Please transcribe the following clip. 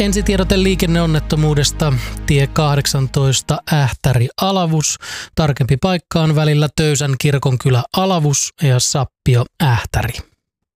Ensitiedote liikenneonnettomuudesta tie 18 Ähtäri-Alavus. Tarkempi paikka on välillä Töysän kirkonkylä Alavus ja Sappio Ähtäri.